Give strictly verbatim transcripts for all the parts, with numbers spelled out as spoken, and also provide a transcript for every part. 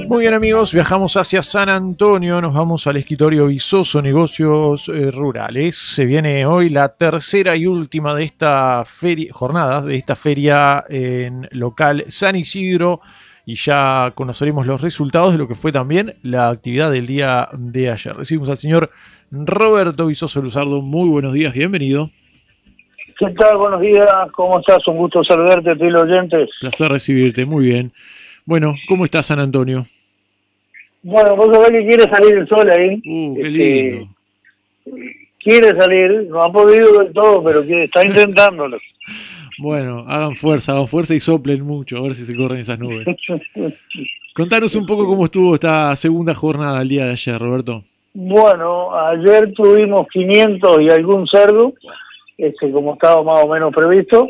Muy bien, amigos, viajamos hacia San Antonio, nos vamos al escritorio Visoso Negocios eh, Rurales. Se viene hoy la tercera y última de esta feria, jornada de esta feria en local San Isidro, y ya conoceremos los resultados de lo que fue también la actividad del día de ayer. Recibimos al señor Roberto Visoso Luzardo. Muy buenos días, bienvenido. ¿Qué tal? Buenos días, ¿cómo estás? Un gusto saludarte a ti, los oyentes. Placer recibirte, muy bien. Bueno, ¿cómo está San Antonio? Bueno, vos sabés que quiere salir el sol ahí. Uh, qué lindo. Este, quiere salir, no ha podido del todo, pero quiere, está intentándolo. Bueno, hagan fuerza, hagan fuerza y soplen mucho, a ver si se corren esas nubes. Contanos un poco cómo estuvo esta segunda jornada el día de ayer, Roberto. Bueno, ayer tuvimos quinientos y algún cerdo, este, como estaba más o menos previsto.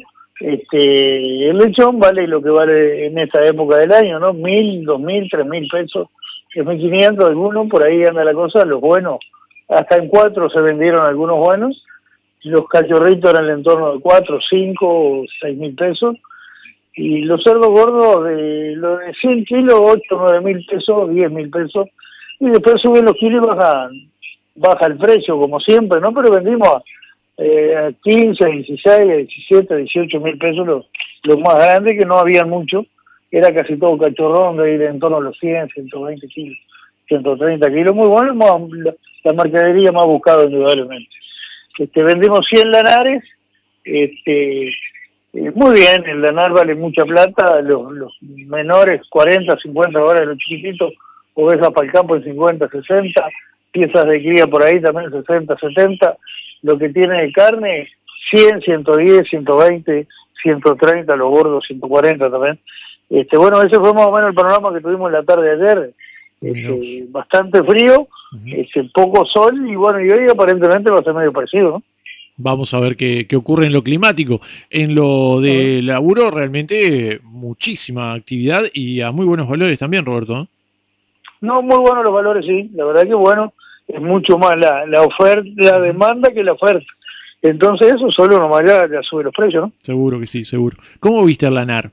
Este, el lechón vale lo que vale en esta época del año, ¿no? Mil, dos mil, tres mil pesos, tres mil quinientos algunos, por ahí anda la cosa. Los buenos, hasta en cuatro se vendieron algunos buenos. Los cachorritos eran en el entorno de cuatro, cinco, seis mil pesos. Y los cerdos gordos, de los de cien kilos, ocho, nueve mil pesos, diez mil pesos. Y después suben los kilos y baja, baja el precio, como siempre, ¿no? Pero vendimos a Eh, a quince, dieciséis, diecisiete, dieciocho mil pesos los, los más grandes, que no había mucho, era casi todo cachorrón de ir en torno a los cien, ciento veinte kilos, ciento treinta kilos, muy bueno, más, la, la mercadería más buscada indudablemente. Este, vendimos cien lanares, este, eh, muy bien, el lanar vale mucha plata, los, los menores cuarenta, cincuenta dólares, los chiquititos, ovejas para el campo en cincuenta, sesenta, piezas de cría por ahí también sesenta, setenta. Lo que tiene de carne, cien, ciento diez, ciento veinte, ciento treinta, los gordos ciento cuarenta también. Este, bueno, ese fue más o menos el panorama que tuvimos la tarde de ayer. Este, bastante frío, uh-huh. este, poco sol, y bueno, y hoy aparentemente va a ser medio parecido, ¿no? Vamos a ver qué, qué ocurre en lo climático. En lo de uh-huh. laburo, realmente muchísima actividad y a muy buenos valores también, Roberto, ¿eh? No, muy buenos los valores, sí, la verdad que bueno. Es mucho más la, la oferta, la demanda que la oferta. Entonces eso solo nomás ya, ya sube los precios, ¿no? Seguro que sí, seguro. ¿Cómo viste el lanar?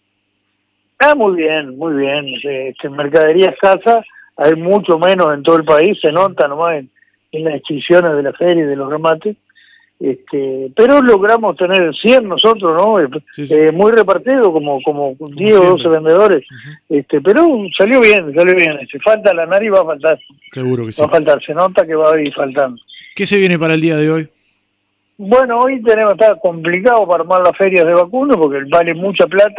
Ah, muy bien, muy bien. Este, mercadería escasa, hay mucho menos en todo el país, se nota nomás en, en las inscripciones de la feria y de los remates. Este, pero logramos tener cien nosotros, ¿no? Sí, sí. Eh, muy repartido, como como diez o doce vendedores. Uh-huh. Este, pero salió bien, salió bien. Si falta lanar y va a faltar. Seguro que sí. Va a faltar, se nota que va a ir faltando. ¿Qué se viene para el día de hoy? Bueno, hoy tenemos, está complicado para armar las ferias de vacuno porque vale mucha plata.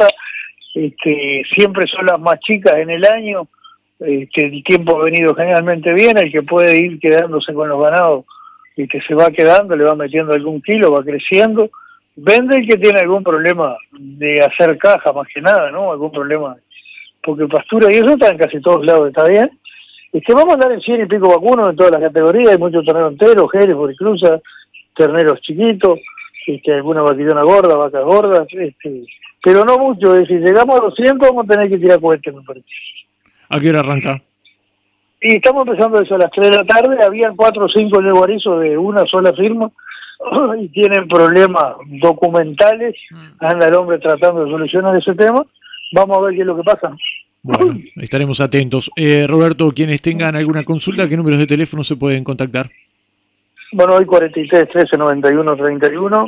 Este, siempre son las más chicas en el año. Este, el tiempo ha venido generalmente bien, el que puede ir quedándose con los ganados y que se va quedando, le va metiendo algún kilo, va creciendo. Vende el que tiene algún problema de hacer caja, más que nada, ¿no? Algún problema, porque pastura y eso está en casi todos lados, está bien. Este, vamos a andar en cien y pico vacunos en todas las categorías, hay muchos terneros enteros, jerez, boricruza, terneros chiquitos, este, alguna vaquillona gorda, vacas gordas, este, pero no mucho, es decir, llegamos a doscientos vamos a tener que tirar cohetes, me parece. ¿A qué hora arranca? Y estamos empezando eso a las tres de la tarde, habían cuatro o cinco yeguarizos de una sola firma, y tienen problemas documentales, anda el hombre tratando de solucionar ese tema, vamos a ver qué es lo que pasa. Bueno, estaremos atentos. Eh, Roberto, quienes tengan alguna consulta, ¿qué números de teléfono se pueden contactar? Bueno, hoy cuarenta y tres, trece, noventa y uno, treinta y uno,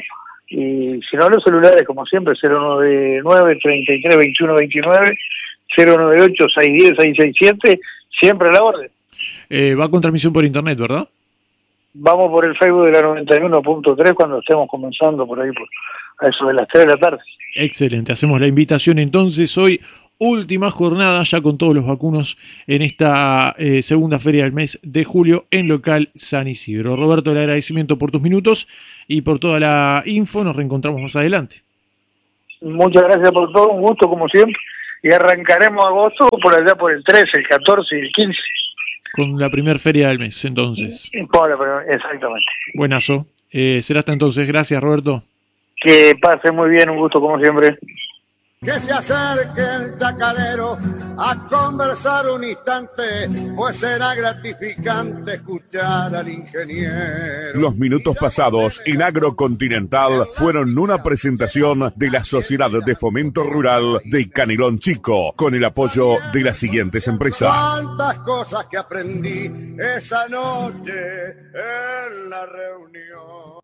y si no los celulares, como siempre, cero nueve, treinta y tres, veintiuno, veintinueve, cero noventa y ocho, seiscientos diez, seiscientos sesenta y siete, siempre a la orden. Eh, va con transmisión por internet, ¿verdad? Vamos por el Facebook de la noventa y uno punto tres cuando estemos comenzando por ahí, por, a eso de las tres de la tarde. Excelente, hacemos la invitación entonces hoy, última jornada ya con todos los vacunos en esta eh, segunda feria del mes de julio en local San Isidro. Roberto, el agradecimiento por tus minutos y por toda la info, nos reencontramos más adelante. Muchas gracias por todo, un gusto como siempre, y arrancaremos agosto por allá por el trece, el catorce y el quince. Con la primera feria del mes, entonces. Exactamente. Buenazo. Eh, será hasta entonces. Gracias, Roberto. Que pase muy bien, un gusto como siempre. Que se acerque el chacarero a conversar un instante, pues será gratificante escuchar al ingeniero. Los minutos pasados en Agrocontinental fueron una presentación de la Sociedad de Fomento Rural de Canelón Chico, con el apoyo de las siguientes empresas. Tantas cosas que aprendí esa noche en la reunión.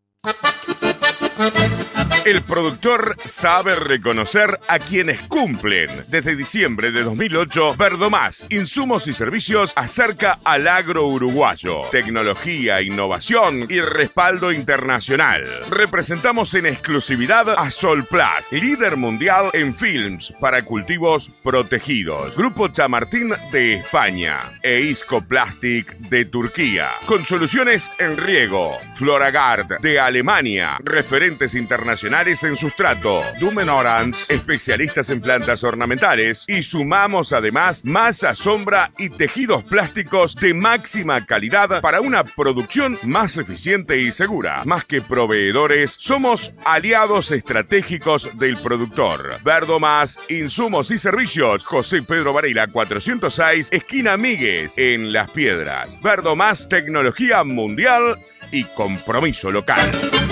El productor sabe reconocer a quienes cumplen. Desde diciembre de dos mil ocho, Verdomás, insumos y servicios acerca al agro uruguayo. Tecnología, innovación y respaldo internacional. Representamos en exclusividad a Solplast, líder mundial en films para cultivos protegidos. Grupo Chamartín de España e Isco Plastic de Turquía. Con soluciones en riego. Floragard de Alemania. Referentes internacionales en sustrato. Dumen Orange, especialistas en plantas ornamentales. Y sumamos además masa, sombra y tejidos plásticos de máxima calidad para una producción más eficiente y segura. Más que proveedores, somos aliados estratégicos del productor. Verdomás, insumos y servicios. José Pedro Varela cuatrocientos seis, esquina Migues, en Las Piedras. Verdomás, tecnología mundial y compromiso local.